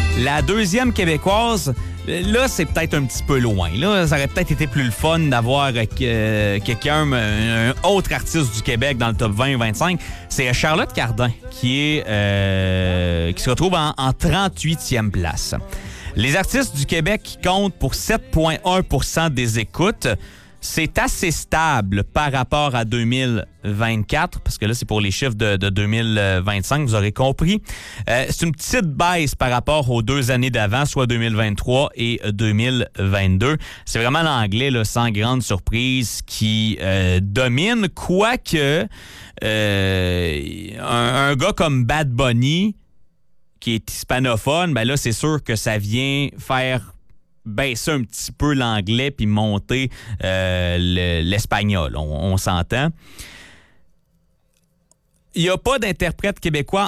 La deuxième québécoise, là, c'est peut-être un petit peu loin. Là, ça aurait peut-être été plus le fun d'avoir quelqu'un, un autre artiste du Québec dans le top 20-25. C'est Charlotte Cardin qui se retrouve en 38e place. Les artistes du Québec qui comptent pour 7,1% des écoutes. C'est assez stable par rapport à 2024, parce que là, c'est pour les chiffres de 2025, vous aurez compris. C'est une petite baisse par rapport aux 2 années d'avant, soit 2023 et 2022. C'est vraiment l'anglais, là, sans grande surprise, qui domine, quoique un gars comme Bad Bunny, qui est hispanophone, ben là, c'est sûr que ça vient faire baisser un petit peu l'anglais puis monter l'espagnol. On s'entend. Il n'y a pas d'interprète québécois